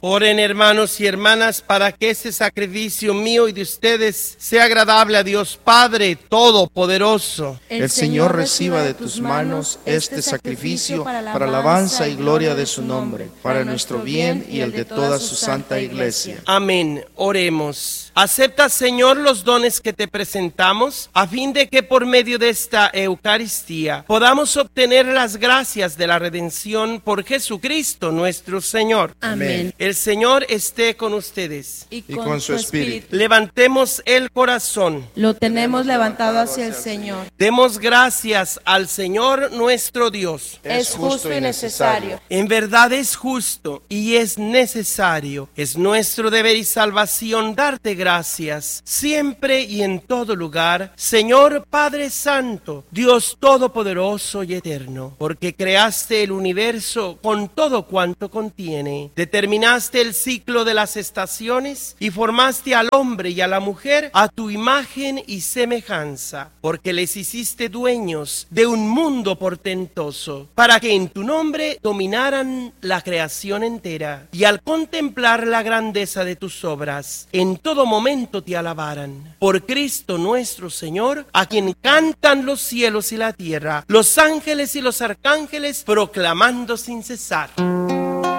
Oren, hermanos y hermanas, para que ese sacrificio mío y de ustedes sea agradable a Dios Padre Todopoderoso. El Señor reciba de tus manos este sacrificio para alabanza y gloria de su nombre, para nuestro bien y el de toda su santa iglesia. Amén. Oremos. Acepta, Señor, los dones que te presentamos, a fin de que por medio de esta Eucaristía podamos obtener las gracias de la redención por Jesucristo nuestro Señor. Amén. El Señor esté con ustedes. Y con su espíritu. Levantemos el corazón. Lo tenemos levantado hacia el Señor. Demos gracias al Señor nuestro Dios. Es justo y necesario. En verdad es justo y es necesario. Es nuestro deber y salvación darte gracias, siempre y en todo lugar, Señor Padre Santo, Dios Todopoderoso y Eterno, porque creaste el universo con todo cuanto contiene, determinaste el ciclo de las estaciones y formaste al hombre y a la mujer a tu imagen y semejanza, porque les hiciste dueños de un mundo portentoso, para que en tu nombre dominaran la creación entera, y al contemplar la grandeza de tus obras, en todo momento te alabaran. Por Cristo nuestro Señor, a quien cantan los cielos y la tierra, los ángeles y los arcángeles, proclamando sin cesar: